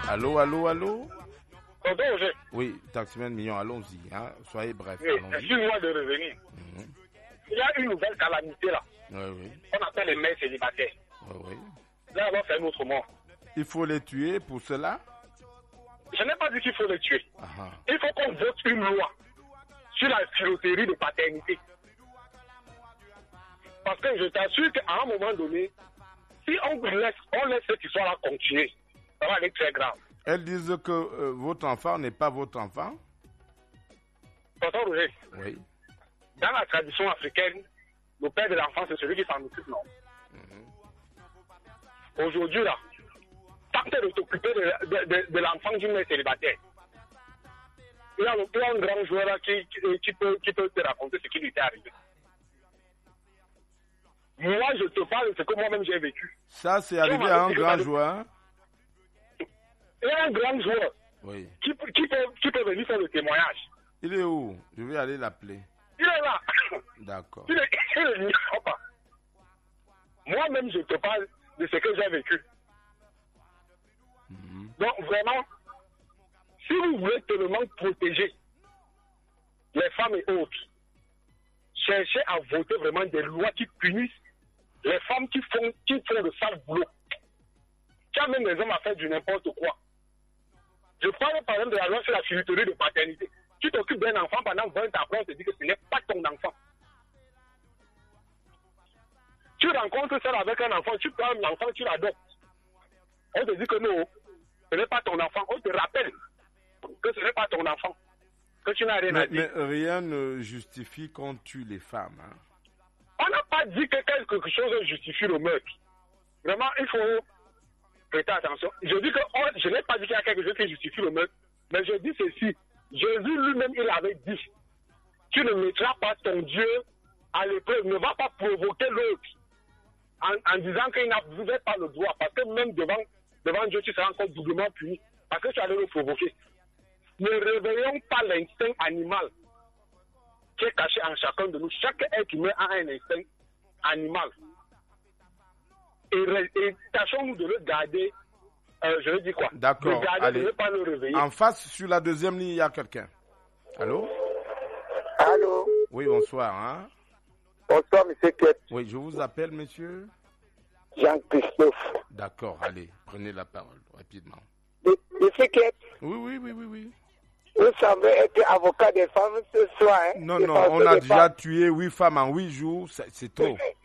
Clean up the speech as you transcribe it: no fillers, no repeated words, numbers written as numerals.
Allô, allô, allô? Tonton Roger. Oui, taximan Million, allons-y. Hein? Soyez bref. Oui, excuse-moi de revenir. Il y a une nouvelle calamité là. Oui, oui. On appelle les mères célibataires. Oui, oui. Là, on va faire un autre mot. Il faut les tuer pour cela? Je n'ai pas dit qu'il faut les tuer. Aha. Il faut qu'on vote une loi sur la filoterie de paternité. Parce que je t'assure qu'à un moment donné, si on laisse cette histoire-là continuer, ça va aller très grave. Elles disent que votre enfant n'est pas votre enfant? Tonton Roger, Oui. dans la tradition africaine, le père de l'enfant, c'est celui qui s'en occupe, non? Aujourd'hui, là, tente de t'occuper de l'enfant d'une mère célibataire. Il y a un grand joueur là qui peut te raconter ce qui lui est arrivé. Moi, je te parle de ce que moi-même j'ai vécu. Ça, c'est arrivé à un grand joueur? Il y a un grand joueur Oui. qui peut venir faire le témoignage. Il est où? Je vais aller l'appeler. Il est là. D'accord. Il est pas. Moi-même, je te parle de ce que j'ai vécu. Donc, vraiment, si vous voulez tellement protéger les femmes et autres, cherchez à voter vraiment des lois qui punissent les femmes qui font le sale boulot. Qui amènent les hommes à faire du n'importe quoi. Je parle par exemple de la loi sur la filoterie de paternité. Tu t'occupes d'un enfant pendant 20 ans, après on te dit que ce n'est pas ton enfant. Tu rencontres ça avec un enfant, tu prends un enfant, tu l'adoptes. On te dit que non, ce n'est pas ton enfant. On te rappelle que ce n'est pas ton enfant. Que tu n'as rien à dire. Mais rien ne justifie qu'on tue les femmes. Hein? On n'a pas dit que quelque chose justifie le meurtre. Vraiment, il faut prêter attention. Je dis que je n'ai pas dit qu'il y a quelque chose qui justifie le meurtre, mais je dis ceci. Jésus lui-même, il avait dit, tu ne mettras pas ton Dieu à l'épreuve, ne va pas provoquer l'autre en disant qu'il n'avait pas le droit, parce que même devant Dieu, tu seras encore doublement puni, parce que tu allais le provoquer. Ne réveillons pas l'instinct animal qui est caché en chacun de nous. Chaque être humain a un instinct animal. Et tâchons-nous de le garder, je veux dire quoi? D'accord. De garder, Allez. de ne pas le réveiller. En face, sur la deuxième ligne, il y a quelqu'un. Allô? Allô? Oui, bonsoir. Hein? Bonsoir, monsieur Kett. Oui, je vous appelle, monsieur. Jean-Christophe. D'accord, allez, prenez la parole rapidement. Monsieur Kett, Oui. vous semblez être avocat des femmes ce soir. Hein? Non, on a déjà tué 8 femmes en 8 jours, c'est trop.